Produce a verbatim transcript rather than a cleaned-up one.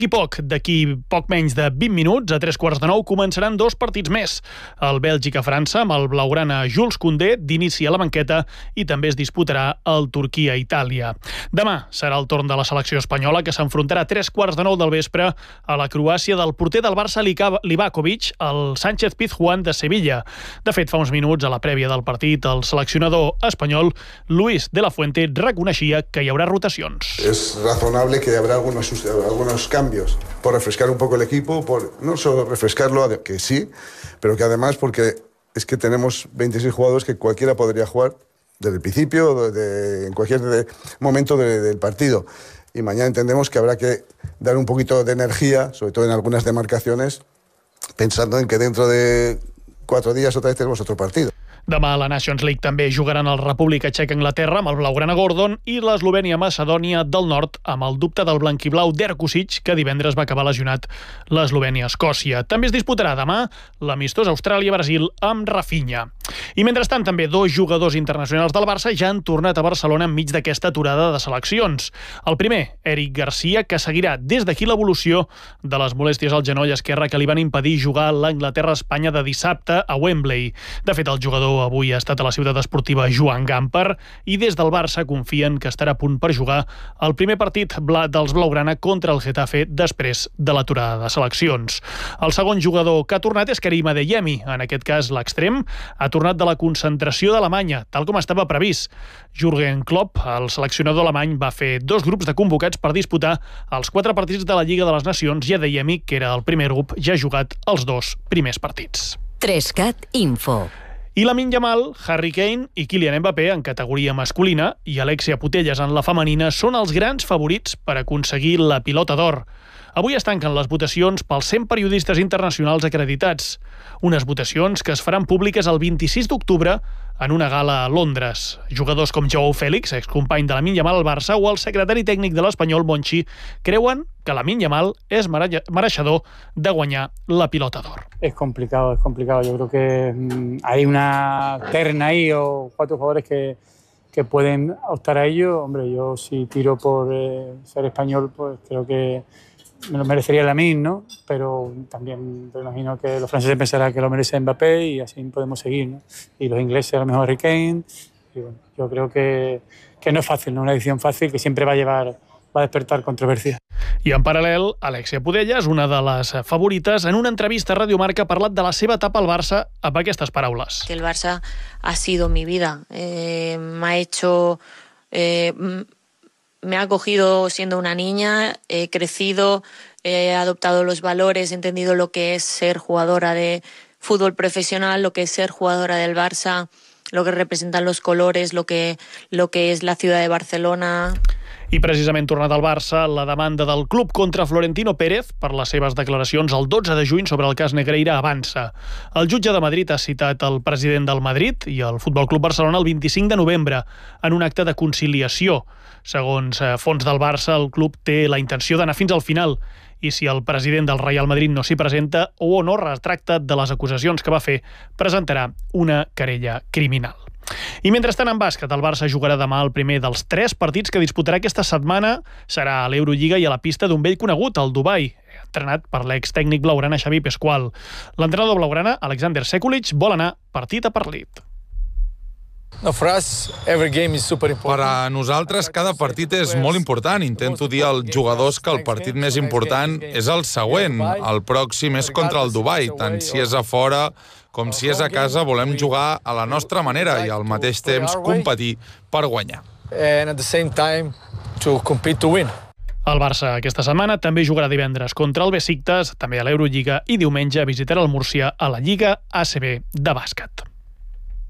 I poc, d'aquí poc menys de vint minuts, a tres quarts de nou, començaran dos partits més. El Bèlgica-França, amb el blaugrana Jules Koundé, d'inici a la banqueta, i també es disputarà el Turquia-Itàlia. Demà serà el torn de la selecció espanyola, que s'enfrontarà a tres quarts de nou del vespre a la Croàcia del porter del Barça Livakovic, el Sánchez Pizjuán de Sevilla. De fet, fa uns minuts, a la prèvia del partit, el seleccionador espanyol, Luis de la Fuente, reconeixia que hi haurà rotacions. Es razonable que habrá algunos, algunos cambios por refrescar un poco el equipo, por no solo refrescarlo, que sí, pero que además porque es que tenemos veintiséis jugadores que cualquiera podría jugar desde el principio, de, en cualquier de, momento de, del partido. Y mañana entendemos que habrá que dar un poquito de energía, sobre todo en algunas demarcaciones, pensando en que dentro de cuatro días otra vez tenemos otro partido. Demà a la Nations League també jugaran el República Txeca-Anglaterra amb el blaugrana Gordon i l'Eslovènia-Macedònia del Nord amb el dubte del blanquiblau Derkusic, que divendres va acabar lesionat l'Eslovènia-Escòcia. També es disputarà demà l'amistós Austràlia-Brasil amb Rafinha. I mentrestant també dos jugadors internacionals del Barça ja han tornat a Barcelona enmig d'aquesta aturada de seleccions. El primer, Eric Garcia, que seguirà des d'aquí l'evolució de les molèsties al genoll esquerre que li van impedir jugar l'Anglaterra-Espanya de dissabte a Wembley. De fet, el jugador avui ha estat a la ciutat esportiva Joan Gamper i des del Barça confien que estarà a punt per jugar el primer partit dels blaugrana contra el Getafe després de l'aturada de seleccions. El segon jugador que ha tornat és Karim Adeyemi, en aquest cas l'extrem, ha tornat de la concentració d'Alemanya, tal com estava previst. Jürgen Klopp, el seleccionador alemany, va fer dos grups de convocats per disputar els quatre partits de la Lliga de les Nacions i Adeyemi, que era el primer grup, ja ha jugat els dos primers partits. tres cat Info. I Lamine Yamal, Harry Kane i Kylian Mbappé en categoria masculina i Alexia Putellas en la femenina són els grans favorits per aconseguir la Pilota d'Or. Avui es tanquen les votacions pels cent periodistes internacionals acreditats. Unes votacions que es faran públiques el vint-i-sis d'octubre en una gala a Londres. Jugadors com Joao Félix, excompany de Lamine Yamal al Barça, o el secretari tècnic de l'Espanyol, Monchi, creuen que Lamine Yamal és mereixedor de guanyar la Pilota d'Or. Es complicado, es complicado. Yo creo que mmm, hay una terna ahí o cuatro jugadores que, que pueden optar a ello. Hombre, yo si tiro por eh, ser español, pues creo que me lo merecería Lamine, ¿no? Pero también me imagino que los franceses pensarán que lo merece Mbappé y así podemos seguir, ¿no? Y los ingleses a lo mejor Harry Kane. Y bueno, yo creo que, que no es fácil, no es una decisión fácil que siempre va a llevar, va a despertar controversia. I en paral·lel, Alexia Putellas, una de les favorites, en una entrevista a Radio Marca ha parlat de la seva etapa al Barça amb aquestes paraules. Que el Barça ha sido mi vida. Eh, me ha hecho... Eh, Me ha acogido siendo una niña, he crecido, he adoptado los valores, he entendido lo que es ser jugadora de fútbol profesional, lo que es ser jugadora del Barça, lo que representan los colores, lo que, lo que es la ciudad de Barcelona. I precisament tornat al Barça, la demanda del club contra Florentino Pérez per les seves declaracions el dotze de juny sobre el cas Negreira avança. El jutge de Madrid ha citat el president del Madrid i el Futbol Club Barcelona el vint-i-cinc de novembre en un acte de conciliació. Segons fons del Barça, el club té la intenció d'anar fins al final i si el president del Real Madrid no s'hi presenta o no retracta de les acusacions que va fer, presentarà una querella criminal. I mentrestant, en bàsquet, el Barça jugarà demà el primer dels tres partits que disputarà aquesta setmana. Serà a l'Eurolliga i a la pista d'un vell conegut, el Dubai, entrenat per l'extècnic blaugrana Xavi Pascual. L'entrenador blaugrana, Alexander Sekulic, vol anar partit a partit. Per a nosaltres cada partit és molt important. Intento dir als jugadors que el partit més important és el següent. El pròxim és contra el Dubai. Tant si és a fora com si és a casa, volem jugar a la nostra manera i al mateix temps competir per guanyar. El Barça aquesta setmana també jugarà divendres contra el Besiktas, també a l'Eurolliga, i diumenge visitarà el Múrcia a la Lliga A C B de bàsquet.